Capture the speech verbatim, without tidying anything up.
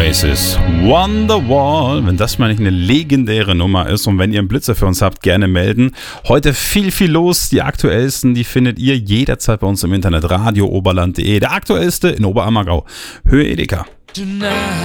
Oasis, Wonderwall, wenn das mal nicht eine legendäre Nummer ist und wenn ihr einen Blitzer für uns habt, gerne melden. Heute viel, viel los, die aktuellsten, die findet ihr jederzeit bei uns im Internet, radio oberland punkt de, der aktuellste in Oberammergau, Höhe Edeka.